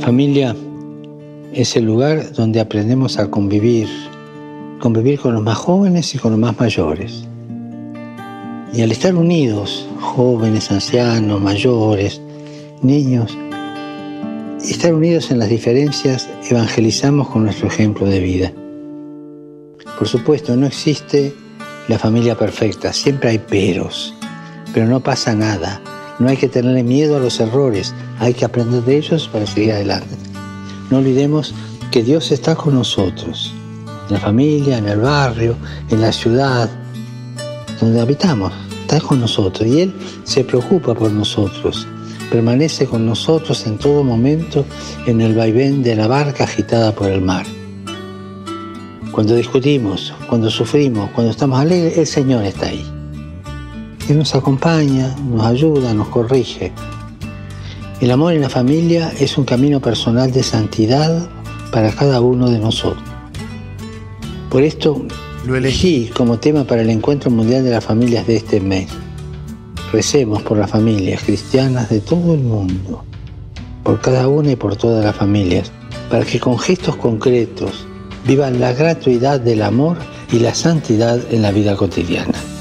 Familia es el lugar donde aprendemos a convivir con los más jóvenes y con los más mayores. Y al estar unidos, jóvenes, ancianos, mayores, niños, estar unidos en las diferencias, evangelizamos con nuestro ejemplo de vida. Por supuesto, no existe la familia perfecta, siempre hay peros, pero no pasa nada. No hay que tenerle miedo a los errores, hay que aprender de ellos para seguir adelante. No olvidemos que Dios está con nosotros, en la familia, en el barrio, en la ciudad, donde habitamos, está con nosotros y Él se preocupa por nosotros, permanece con nosotros en todo momento en el vaivén de la barca agitada por el mar. Cuando discutimos, cuando sufrimos, cuando estamos alegres, el Señor está ahí. Él nos acompaña, nos ayuda, nos corrige. El amor en la familia es un camino personal de santidad para cada uno de nosotros. Por esto lo elegí como tema para el Encuentro Mundial de las Familias de este mes. Recemos por las familias cristianas de todo el mundo, por cada una y por todas las familias, para que con gestos concretos vivan la gratuidad del amor y la santidad en la vida cotidiana.